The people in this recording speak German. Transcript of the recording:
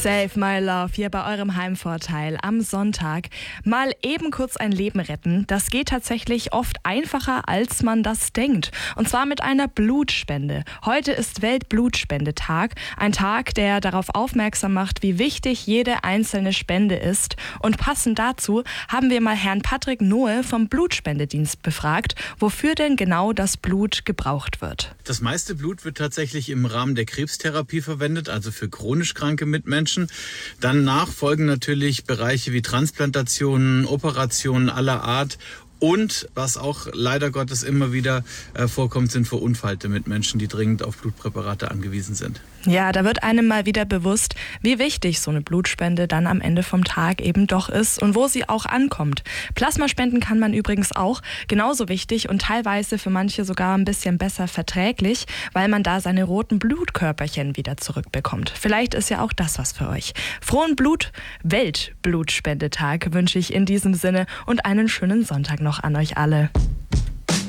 Save My Love hier bei eurem Heimvorteil am Sonntag. Mal eben kurz ein Leben retten, das geht tatsächlich oft einfacher, als man das denkt. Und zwar mit einer Blutspende. Heute ist Weltblutspendetag, ein Tag, der darauf aufmerksam macht, wie wichtig jede einzelne Spende ist. Und passend dazu haben wir mal Herrn Patrick Nohe vom Blutspendedienst befragt, wofür denn genau das Blut gebraucht wird. Das meiste Blut wird tatsächlich im Rahmen der Krebstherapie verwendet, also für chronisch kranke Mitmenschen. Danach folgen natürlich Bereiche wie Transplantationen, Operationen aller Art. Und was auch leider Gottes immer wieder vorkommt, sind verunfallte Mitmenschen, die dringend auf Blutpräparate angewiesen sind. Ja, da wird einem mal wieder bewusst, wie wichtig so eine Blutspende dann am Ende vom Tag eben doch ist und wo sie auch ankommt. Plasmaspenden kann man übrigens auch, genauso wichtig und teilweise für manche sogar ein bisschen besser verträglich, weil man da seine roten Blutkörperchen wieder zurückbekommt. Vielleicht ist ja auch das was für euch. Frohen Weltblutspendetag wünsche ich in diesem Sinne und einen schönen Sonntag noch an euch alle.